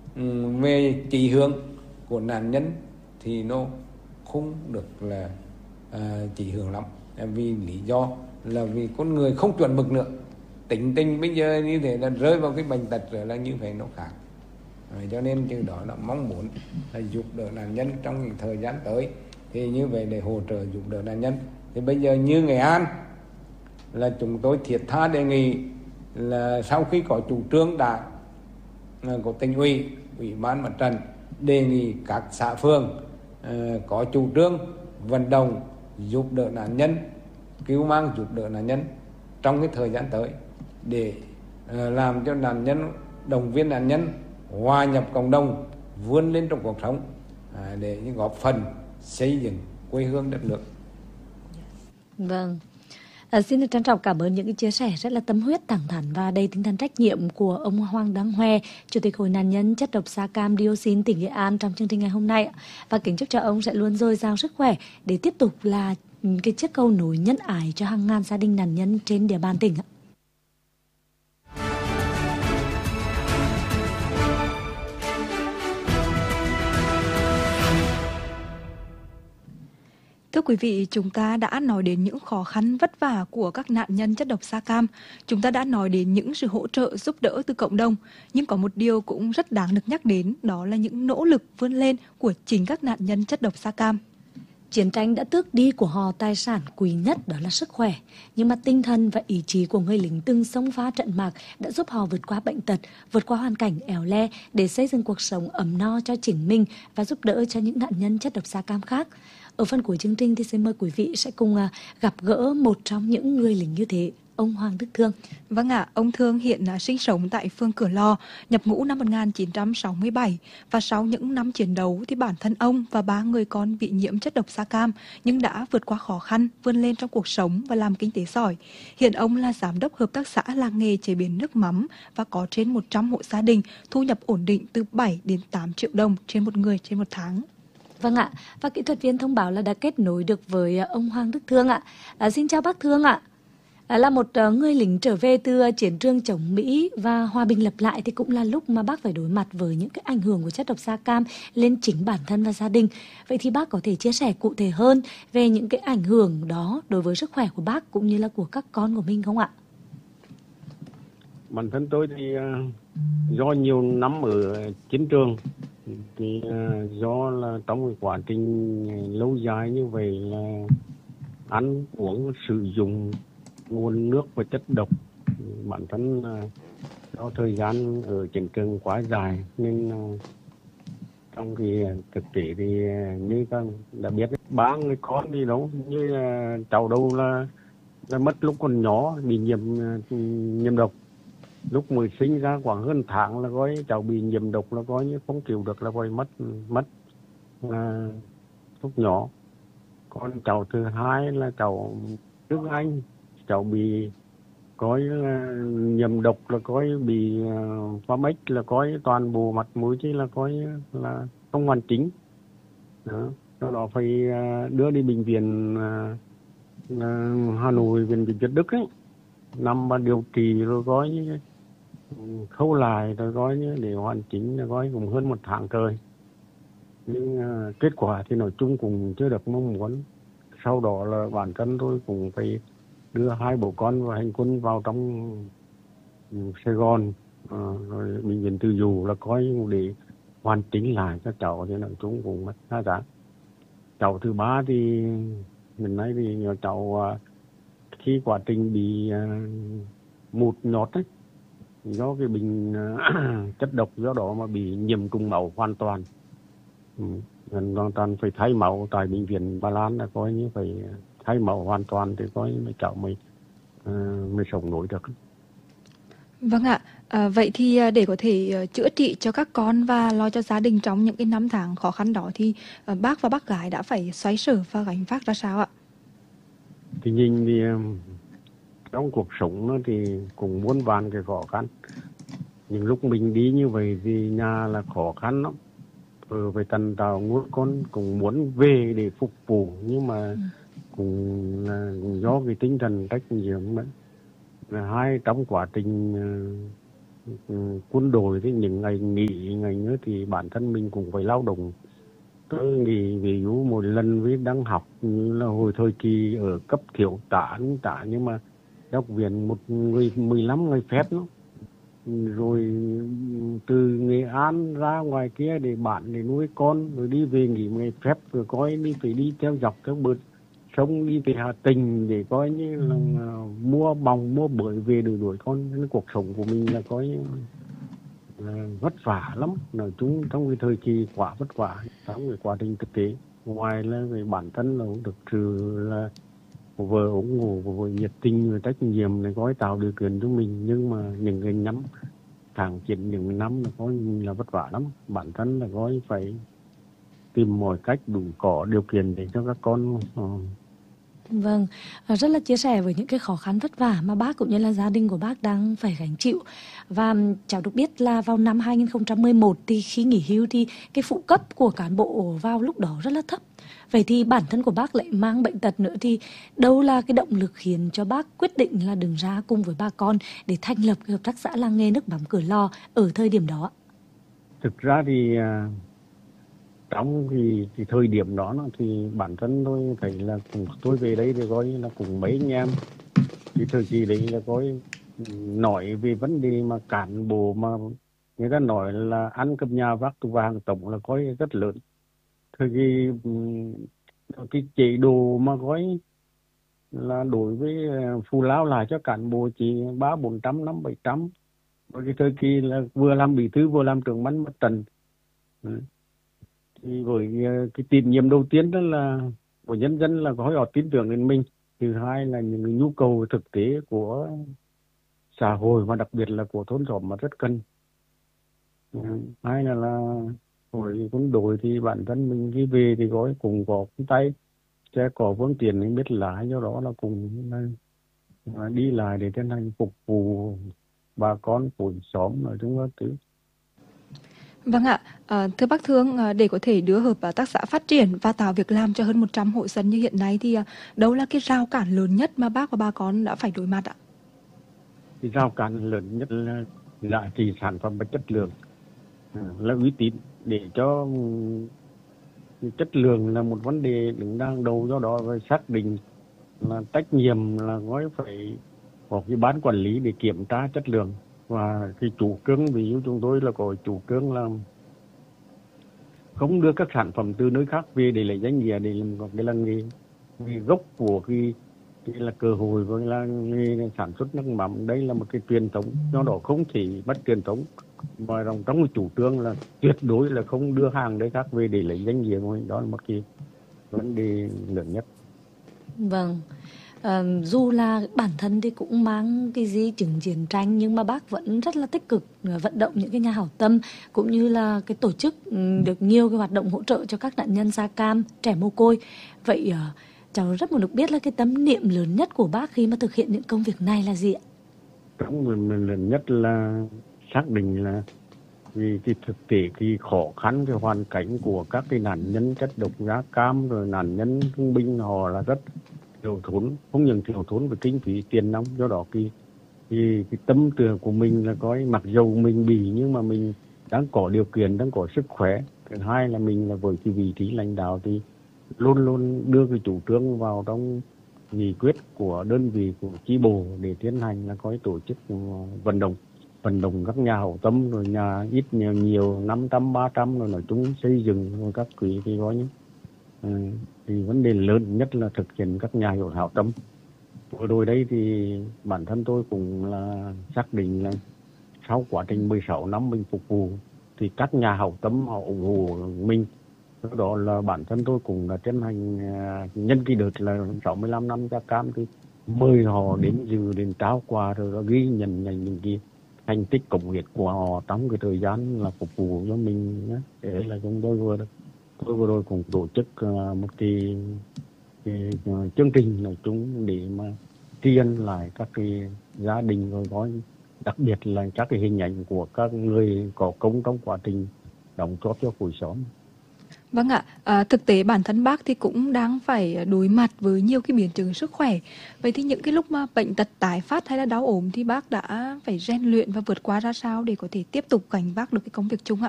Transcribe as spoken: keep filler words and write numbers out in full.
về chỉ hướng của nạn nhân thì nó không được là à, chỉ hướng lắm, vì lý do là vì con người không chuẩn mực nữa, tính tình bây giờ như thế là rơi vào cái bệnh tật rồi là như vậy nó khác. À, cho nên từ đó là mong muốn là giúp đỡ nạn nhân trong những thời gian tới, thì như vậy để hỗ trợ giúp đỡ nạn nhân. Thì bây giờ như Nghệ An là chúng tôi thiết tha đề nghị là sau khi có chủ trương đã của tỉnh ủy, ủy ban mặt trận, đề nghị các xã phường uh, có chủ trương vận động giúp đỡ nạn nhân, cứu mang giúp đỡ nạn nhân trong cái thời gian tới, để uh, làm cho nạn nhân, động viên nạn nhân hòa nhập cộng đồng, vươn lên trong cuộc sống, uh, để góp phần xây dựng quê hương đất nước. Vâng. À, xin được trân trọng cảm ơn những cái chia sẻ rất là tâm huyết, thẳng thắn và đầy tinh thần trách nhiệm của ông Hoàng Đăng Hoe, Chủ tịch Hội nạn nhân chất độc da cam dioxin tỉnh Nghệ An trong chương trình ngày hôm nay. Và kính chúc cho ông sẽ luôn dồi dào sức khỏe để tiếp tục là cái chiếc cầu nối nhân ái cho hàng ngàn gia đình nạn nhân trên địa bàn tỉnh. Thưa quý vị, chúng ta đã nói đến những khó khăn vất vả của các nạn nhân chất độc da cam. Chúng ta đã nói đến những sự hỗ trợ giúp đỡ từ cộng đồng. Nhưng có một điều cũng rất đáng được nhắc đến, đó là những nỗ lực vươn lên của chính các nạn nhân chất độc da cam. Chiến tranh đã tước đi của họ tài sản quý nhất, đó là sức khỏe. Nhưng mà tinh thần và ý chí của người lính từng xông pha trận mạc đã giúp họ vượt qua bệnh tật, vượt qua hoàn cảnh éo le để xây dựng cuộc sống ấm no cho chính mình và giúp đỡ cho những nạn nhân chất độc da cam khác. Ở phần cuối chương trình thì xin mời quý vị sẽ cùng gặp gỡ một trong những người lính như thế, ông Hoàng Đức Thương. Vâng ạ, à, ông Thương hiện sinh sống tại phường Cửa Lò, nhập ngũ năm một nghìn chín trăm sáu mươi bảy. Và sau những năm chiến đấu thì bản thân ông và ba người con bị nhiễm chất độc da cam nhưng đã vượt qua khó khăn, vươn lên trong cuộc sống và làm kinh tế giỏi. Hiện ông là giám đốc hợp tác xã làng nghề chế biến nước mắm và có trên một trăm hộ gia đình, thu nhập ổn định từ bảy đến tám triệu đồng trên một người trên một tháng. Vâng ạ, và kỹ thuật viên thông báo là đã kết nối được với ông Hoàng Đức Thương ạ. À, xin chào bác Thương ạ. À, là một uh, người lính trở về từ uh, chiến trường chống Mỹ và hòa bình lập lại thì cũng là lúc mà bác phải đối mặt với những cái ảnh hưởng của chất độc da cam lên chính bản thân và gia đình. Vậy thì bác có thể chia sẻ cụ thể hơn về những cái ảnh hưởng đó đối với sức khỏe của bác cũng như là của các con của mình không ạ? Bản thân tôi thì uh, do nhiều năm ở chiến trường, thì uh, do là trong cái quá trình lâu dài như vậy là ăn uống sử dụng nguồn nước và chất độc, bản thân uh, do thời gian ở chiến trường quá dài nên uh, trong cái thực tế thì uh, như các đã biết, ba người con thì đâu như uh, cháu đâu là, là mất lúc còn nhỏ bị nhiễm uh, nhiễm độc. Lúc mới sinh ra khoảng hơn tháng là coi cháu bị nhiễm độc, là coi như không chịu được, là coi mất mất à, lúc nhỏ. Còn cháu thứ hai là cháu Đức Anh, cháu bị coi là nhiễm độc, là coi bị uh, phá mách, là coi toàn bộ mặt mũi chứ là coi là không hoàn chỉnh. Đó, do đó phải uh, đưa đi bệnh viện uh, uh, Hà Nội, bệnh viện Việt Đức ấy, nằm và điều trị rồi coi như khâu lại rồi gói để hoàn chỉnh là gói cũng hơn một tháng trời, nhưng uh, kết quả thì nói chung cũng chưa được mong muốn. Sau đó là bản thân tôi cũng phải đưa hai bố con và hành quân vào trong um, Sài Gòn, uh, rồi bệnh viện Từ Dũ là coi để hoàn chỉnh lại cho cháu, thì nói chung cũng mất hai tháng. Cháu thứ ba thì mình nói thì nhỏ cháu uh, khi quá trình bị uh, mụt nhọt ấy, do cái bệnh uh, chất độc, do đó mà bị nhiễm trùng máu hoàn toàn, ừ. hoàn toàn phải thay máu tại bệnh viện Ba Lan, là coi như phải thay máu hoàn toàn thì coi như cháu mới uh, mới sống nổi được. Vâng ạ, à, vậy thì để có thể uh, chữa trị cho các con và lo cho gia đình trong những cái năm tháng khó khăn đó thì uh, bác và bác gái đã phải xoay sở và gánh vác ra sao ạ? Thì nhìn thì uh, trong cuộc sống nó thì cũng muôn vàn cái khó khăn. Những lúc mình đi như vậy thì nhà là khó khăn lắm. Ở về tần tàu nuôi con cũng muốn về để phục vụ, nhưng mà ừ. cũng là do cái tinh thần trách nhiệm đó. Là hai trong quá trình ừ, quân đội thì những ngày nghỉ ngày nữa thì bản thân mình cũng phải lao động. Tôi nghỉ ví dụ một lần với đang học như là hồi thời kỳ ở cấp thiếu tá tá nhưng mà học viện một người mười lăm ngày phép đó. Rồi từ Nghệ An ra ngoài kia để bạn để nuôi con, rồi đi về nghỉ ngày phép, rồi coi đi phải đi theo dọc theo bờ sông đi về Hà Tĩnh để coi như là uh, mua bòng mua bưởi về để đuổi con. Nên cuộc sống của mình là coi như là vất vả lắm, nói chung trong cái thời kỳ quá vất vả trong cái quá trình thực tế. Ngoài là về bản thân là cũng thực sự là vợ ủng hộ và vợ nhiệt tình và trách nhiệm để gói tạo điều kiện cho mình, nhưng mà những cái năm tháng chiến những năm là coi là vất vả lắm. Bản thân là gói phải tìm mọi cách đủ có điều kiện để cho các con. uh, Vâng, à, rất là chia sẻ với những cái khó khăn vất vả mà bác cũng như là gia đình của bác đang phải gánh chịu. Và ừm, cháu được biết là vào năm hai nghìn không trăm mười một thì khi nghỉ hưu thì cái phụ cấp của cán bộ vào lúc đó rất là thấp. Vậy thì bản thân của bác lại mang bệnh tật nữa, thì đâu là cái động lực khiến cho bác quyết định là đứng ra cùng với bà con để thành lập cái hợp tác xã làng nghề nước mắm Cửa Lò ở thời điểm đó? Thực ra thì uh, trong thì, thì thời điểm đó nó, thì bản thân tôi thấy là cùng tôi về đây thì coi là cùng mấy anh em thì thời kỳ đấy là coi nói về vấn đề mà cán bộ mà người ta nói là ăn cơm nhà vác tù vàng tổng là coi rất lớn. Thời kỳ ừm, cái chế độ mà coi là đối với ờ, phù lao lại cho cán bộ chỉ ba bốn trăm năm bảy trăm. Rồi cái thời kỳ là vừa làm bí thư vừa làm trưởng ban mặt trận. Ừ. Thì với ờ, cái tín nhiệm đầu tiên đó là của nhân dân là có họ tin tưởng đến mình. Thứ hai là những cái nhu cầu thực tế của xã hội và đặc biệt là của thôn xóm mà rất cần. Ừ. Hai là là với quân đội thì bản thân mình đi về thì có cùng có cái tay sẽ có phương tiện mình biết lái, do đó là cùng là đi lại để tiến hành phục vụ bà con của xóm nói chung là thứ. Vâng ạ, à, thưa bác Thương, à, để có thể đưa hợp tác xã phát triển và tạo việc làm cho hơn một trăm hộ dân như hiện nay thì à, đâu là cái rào cản lớn nhất mà bác và bà con đã phải đối mặt ạ? Cái rào cản lớn nhất là giá trị sản phẩm và chất lượng, là uy tín. Để cho chất lượng là một vấn đề đứng đang đầu, do đó phải xác định là trách nhiệm là gói phải có cái ban quản lý để kiểm tra chất lượng. Và cái chủ trương, ví dụ chúng tôi là có chủ trương là không đưa các sản phẩm từ nơi khác về để lấy danh nghĩa để làm cái là nghề, nghề gốc của cái, cái là cơ hội với là nghề sản xuất nước mắm. Đây là một cái truyền thống, do đó không chỉ mất truyền thống mà trong cái chủ trương là tuyệt đối là không đưa hàng nơi khác về để lấy danh nghĩa của mình. Đó là một cái vấn đề lớn nhất. Vâng. Ờ, dù là bản thân thì cũng mang cái di chứng chiến tranh, nhưng mà bác vẫn rất là tích cực ờ, vận động những cái nhà hảo tâm cũng như là cái tổ chức ừ, được nhiều cái hoạt động hỗ trợ cho các nạn nhân da cam, trẻ mồ côi. Vậy ờ, cháu rất muốn được biết là cái tâm niệm lớn nhất của bác khi mà thực hiện những công việc này là gì ạ? Trong mình lớn nhất là xác định là vì cái thực tế cái khó khăn, cái hoàn cảnh của các cái nạn nhân chất độc da cam rồi nạn nhân thương binh họ là rất thiếu thốn, không những thiếu thốn về kinh phí tiền nong. Do đó cái cái, cái tâm tưởng của mình là coi mặc dầu mình bị nhưng mà mình đang có điều kiện, đang có sức khỏe. Thứ hai là mình là với cái vị trí lãnh đạo thì luôn luôn đưa cái chủ trương vào trong nghị quyết của đơn vị, của chi bộ để tiến hành là có tổ chức vận động vận động các nhà hảo tâm, rồi nhà ít nhiều nhiều năm trăm ba trăm, rồi nói chung xây dựng rồi các quỹ thì có những ừ, thì vấn đề lớn nhất là thực hiện các nhà hảo tâm. Vừa rồi đây thì bản thân tôi cũng là xác định là sau quá trình mười sáu năm mình phục vụ thì các nhà hảo tâm họ ủng hộ mình. Đó, đó là bản thân tôi cũng là tiến hành nhân cái đợt là sáu mươi lăm năm da cam thì mời họ đến dự, đến trao quà, rồi đó ghi nhận những cái thành tích cống hiến của họ trong cái thời gian là phục vụ cho mình nhé. Để là chúng tôi vừa tôi vừa rồi cũng tổ chức uh, một cái, cái uh, chương trình nói chung để mà tri ân lại các cái gia đình, rồi có đặc biệt là các cái hình ảnh của các người có công trong quá trình đóng góp cho cuộc sống. Vâng ạ, à, thực tế bản thân bác thì cũng đang phải đối mặt với nhiều cái biến chứng sức khỏe. Vậy thì những cái lúc mà bệnh tật tái phát hay là đau ốm thì bác đã phải rèn luyện và vượt qua ra sao để có thể tiếp tục gánh vác được cái công việc chung ạ?